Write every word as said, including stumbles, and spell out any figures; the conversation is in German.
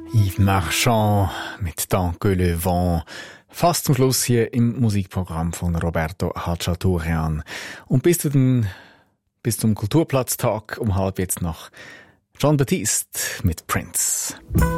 Yves Marchand mit «Tant que le vent». Fast zum Schluss hier im Musikprogramm von Roberto Hachaturian. Und bis, zu den, bis zum Kulturplatztag um halb jetzt noch John Baptiste mit Prince.